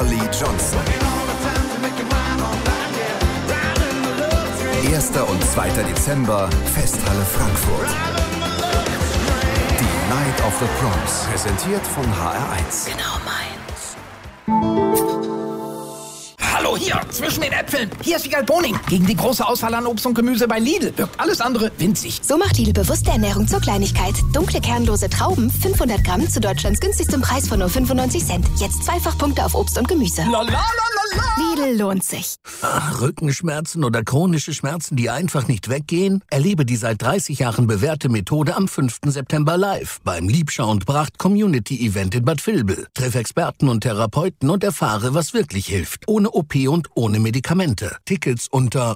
Olli Johnson. 1. und 2. Dezember, Festhalle Frankfurt. Die Night of the Proms, präsentiert von HR1. Genau meins. Hallo, hier, zwischen den Äpfeln. Hier ist Wiegald Boning. Gegen die große Auswahl an Obst und Gemüse bei Lidl wirkt alles andere winzig. So macht Lidl bewusste Ernährung zur Kleinigkeit. Dunkle, kernlose Trauben, 500 Gramm zu Deutschlands günstigstem Preis von nur 95 Cent. Jetzt Zweifachpunkte auf Obst und Gemüse. Lidl lohnt sich. Rückenschmerzen oder chronische Schmerzen, die einfach nicht weggehen? Erlebe die seit 30 Jahren bewährte Methode am 5. September live beim Liebschau und Bracht Community Event in Bad Vilbel. Treff Experten und Therapeuten und erfahre, was wirklich hilft. Ohne OP und ohne Medikamente. Tickets unter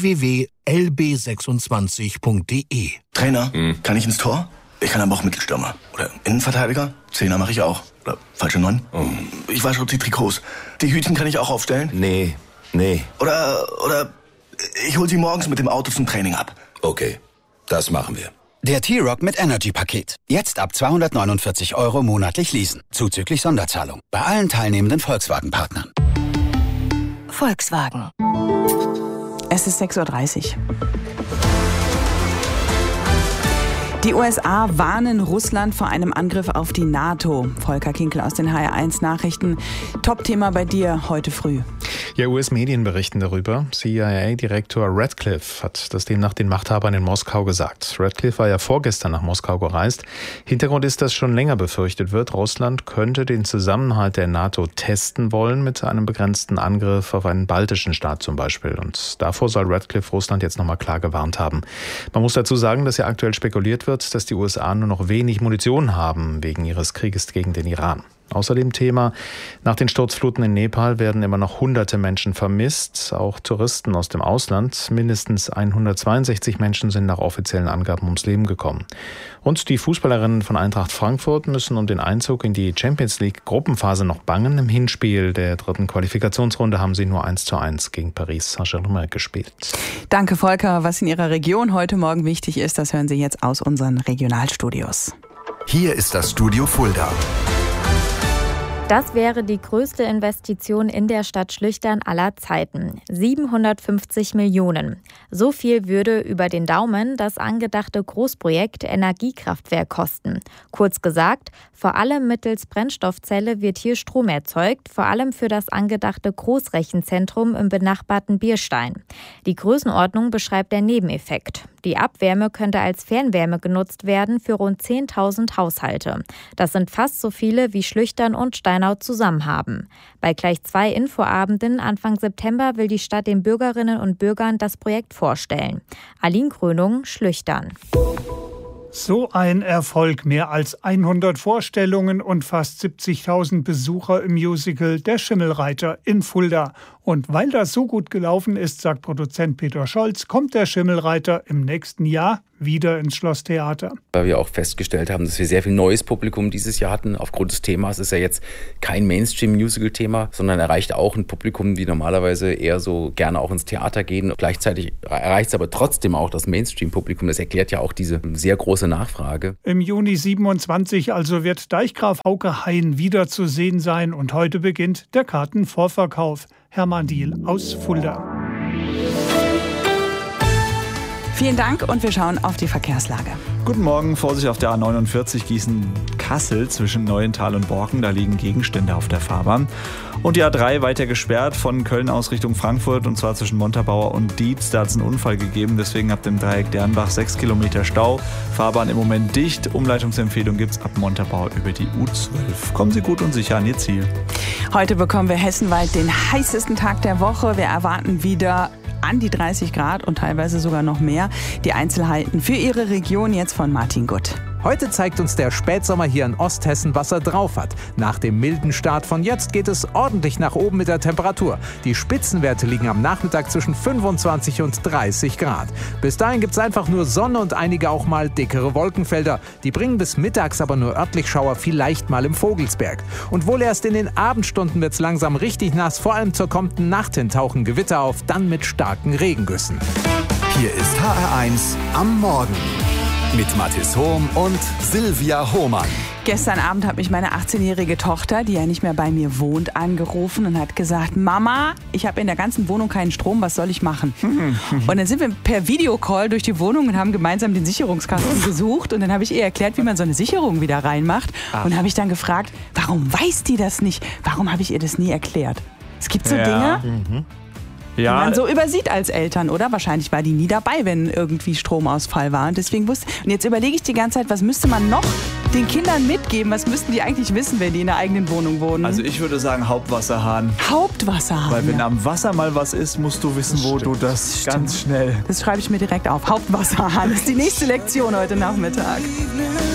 www.lb26.de. Trainer, kann ich ins Tor? Ich kann aber auch Mittelstürmer. Oder Innenverteidiger? Zehner mache ich auch. Oder falsche 9? Ich wasche auch die Trikots. Die Hütchen kann ich auch aufstellen? Nee. Oder ich hol sie morgens mit dem Auto zum Training ab. Okay, das machen wir. Der T-Rock mit Energy-Paket. Jetzt ab 249 € monatlich leasen. Zuzüglich Sonderzahlung. Bei allen teilnehmenden Volkswagen-Partnern. Volkswagen. Es ist 6:30 Uhr. Die USA warnen Russland vor einem Angriff auf die NATO. Volker Kinkel aus den HR1 Nachrichten. Top-Thema bei dir heute früh. Ja, US-Medien berichten darüber. CIA-Direktor Radcliffe hat das demnach den Machthabern in Moskau gesagt. Radcliffe war ja vorgestern nach Moskau gereist. Hintergrund ist, dass schon länger befürchtet wird, Russland könnte den Zusammenhalt der NATO testen wollen mit einem begrenzten Angriff auf einen baltischen Staat zum Beispiel. Und davor soll Radcliffe Russland jetzt nochmal klar gewarnt haben. Man muss dazu sagen, dass ja aktuell spekuliert wird, dass die USA nur noch wenig Munition haben wegen ihres Krieges gegen den Iran. Außerdem Thema: Nach den Sturzfluten in Nepal werden immer noch hunderte Menschen vermisst, auch Touristen aus dem Ausland. Mindestens 162 Menschen sind nach offiziellen Angaben ums Leben gekommen. Und die Fußballerinnen von Eintracht Frankfurt müssen um den Einzug in die Champions League Gruppenphase noch bangen. Im Hinspiel der 3. Qualifikationsrunde haben sie nur 1:1 gegen Paris Saint-Germain gespielt. Danke, Volker. Was in Ihrer Region heute Morgen wichtig ist, das hören Sie jetzt aus unseren Regionalstudios. Hier ist das Studio Fulda. Das wäre die größte Investition in der Stadt Schlüchtern aller Zeiten. 750 Millionen. So viel würde über den Daumen das angedachte Großprojekt Energiekraftwerk kosten. Kurz gesagt, vor allem mittels Brennstoffzelle wird hier Strom erzeugt, vor allem für das angedachte Großrechenzentrum im benachbarten Bierstein. Die Größenordnung beschreibt der Nebeneffekt. Die Abwärme könnte als Fernwärme genutzt werden für rund 10.000 Haushalte. Das sind fast so viele, wie Schlüchtern und Steinau zusammen haben. Bei gleich 2 Infoabenden Anfang September will die Stadt den Bürgerinnen und Bürgern das Projekt vorstellen. Aline Krönung, Schlüchtern. So ein Erfolg, mehr als 100 Vorstellungen und fast 70.000 Besucher im Musical Der Schimmelreiter in Fulda. Und weil das so gut gelaufen ist, sagt Produzent Peter Scholz, kommt Der Schimmelreiter im nächsten Jahr wieder ins Schlosstheater. Weil wir auch festgestellt haben, dass wir sehr viel neues Publikum dieses Jahr hatten. Aufgrund des Themas ist ja jetzt kein Mainstream-Musical-Thema, sondern erreicht auch ein Publikum, die normalerweise eher so gerne auch ins Theater gehen. Gleichzeitig erreicht es aber trotzdem auch das Mainstream-Publikum. Das erklärt ja auch diese sehr große Nachfrage. Im Juni 27 also wird Deichgraf Hauke Hein wieder zu sehen sein und heute beginnt der Kartenvorverkauf. Hermann Diehl aus Fulda. Vielen Dank und wir schauen auf die Verkehrslage. Guten Morgen, Vorsicht auf der A49 Gießen-Kassel zwischen Neuental und Borken. Da liegen Gegenstände auf der Fahrbahn. Und die A3 weiter gesperrt von Köln aus Richtung Frankfurt und zwar zwischen Montabaur und Dietz. Da hat es einen Unfall gegeben, deswegen habt ihr im Dreieck Dernbach 6 Kilometer Stau. Fahrbahn im Moment dicht. Umleitungsempfehlung gibt es ab Montabaur über die U12. Kommen Sie gut und sicher an Ihr Ziel. Heute bekommen wir hessenweit den heißesten Tag der Woche. Wir erwarten wieder an die 30 Grad und teilweise sogar noch mehr. Die Einzelheiten für Ihre Region jetzt von Martin Gutt. Heute zeigt uns der Spätsommer hier in Osthessen, was er drauf hat. Nach dem milden Start von jetzt geht es ordentlich nach oben mit der Temperatur. Die Spitzenwerte liegen am Nachmittag zwischen 25 und 30 Grad. Bis dahin gibt es einfach nur Sonne und einige auch mal dickere Wolkenfelder. Die bringen bis mittags aber nur örtlich Schauer, vielleicht mal im Vogelsberg. Und wohl erst in den Abendstunden wird es langsam richtig nass. Vor allem zur kommenden Nacht hin tauchen Gewitter auf, dann mit starken Regengüssen. Hier ist HR1 am Morgen. Mit Mathis Hohm und Silvia Hohmann. Gestern Abend hat mich meine 18-jährige Tochter, die ja nicht mehr bei mir wohnt, angerufen und hat gesagt, Mama, ich habe in der ganzen Wohnung keinen Strom, was soll ich machen? Und dann sind wir per Videocall durch die Wohnung und haben gemeinsam den Sicherungskasten gesucht und dann habe ich ihr erklärt, wie man so eine Sicherung wieder reinmacht und habe ich dann gefragt, warum weiß die das nicht? Warum habe ich ihr das nie erklärt? Es gibt so Dinge, die man so übersieht als Eltern, oder? Wahrscheinlich war die nie dabei, wenn irgendwie Stromausfall war. Und deswegen und jetzt überlege ich die ganze Zeit, was müsste man noch den Kindern mitgeben? Was müssten die eigentlich wissen, wenn die in der eigenen Wohnung wohnen? Also ich würde sagen Hauptwasserhahn. Hauptwasserhahn. Weil wenn am Wasser mal was ist, musst du wissen, wo du das ganz schnell... Das schreibe ich mir direkt auf. Hauptwasserhahn ist die nächste Lektion heute Nachmittag.